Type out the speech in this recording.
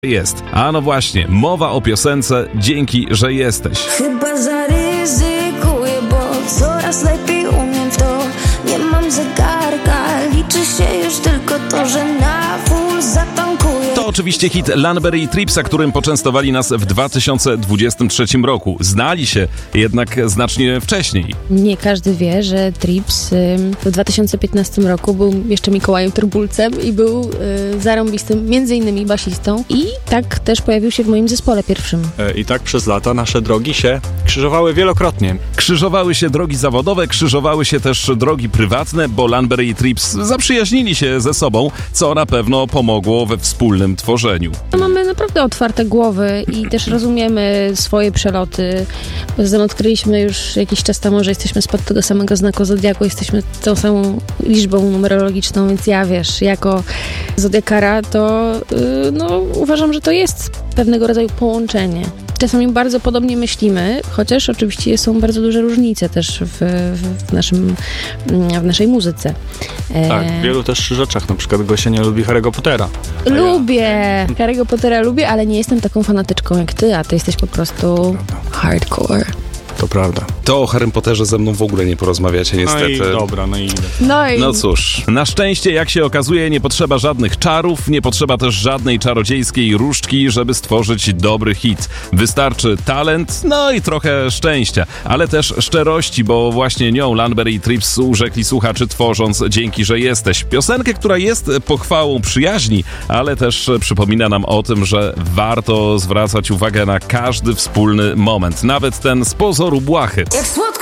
jest. A no właśnie, mowa o piosence Dzięki, że jesteś. Chyba zaryzykuję, bo coraz lepiej umiem w to. Nie mam zegarka, liczy się już tylko to, że na full zatankuję. To oczywiście hit Lanbery i Tripsa, którym poczęstowali nas w 2023 roku. Znali się jednak znacznie wcześniej. Nie każdy wie, że Trips w 2015 roku był jeszcze Mikołajem Turbulcem i był zarąbistym między innymi basistą i tak też pojawił się w moim zespole pierwszym. I tak przez lata nasze drogi się krzyżowały wielokrotnie. Krzyżowały się drogi zawodowe, krzyżowały się też drogi prywatne, bo Lanbery i Trips zaprzyjaźnili się ze sobą, co na pewno pomogło we wspólnym tworzeniu. Mamy naprawdę otwarte głowy i też rozumiemy swoje przeloty. Poza tym odkryliśmy już jakiś czas temu, że jesteśmy spod tego samego znaku zodiaku, jesteśmy tą samą liczbą numerologiczną, więc ja jako zodiakara to uważam, że to jest pewnego rodzaju połączenie. Czasami bardzo podobnie myślimy, chociaż oczywiście są bardzo duże różnice też w naszej muzyce. Tak, w wielu też rzeczach, na przykład Gosia nie lubi Harry'ego Pottera. Lubię! Harry'ego Pottera lubię, ale nie jestem taką fanatyczką jak ty, a ty jesteś po prostu hardcore. To prawda. To o Harrym Potterze ze mną w ogóle nie porozmawiacie, niestety. No i No cóż, na szczęście, jak się okazuje, nie potrzeba żadnych czarów, nie potrzeba też żadnej czarodziejskiej różdżki, żeby stworzyć dobry hit. Wystarczy talent, no i trochę szczęścia, ale też szczerości, bo właśnie nią Lanbery i Trips urzekli słuchaczy, tworząc Dzięki, że jesteś. Piosenkę, która jest pochwałą przyjaźni, ale też przypomina nam o tym, że warto zwracać uwagę na każdy wspólny moment, nawet ten z pozoru błahy. Jak słodko